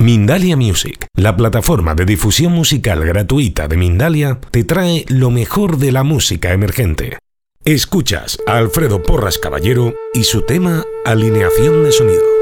Mindalia Music, la plataforma de difusión musical gratuita de Mindalia, te trae lo mejor de la música emergente. Escuchas a Alfredo Porras Caballero y su tema Alineación de sonido.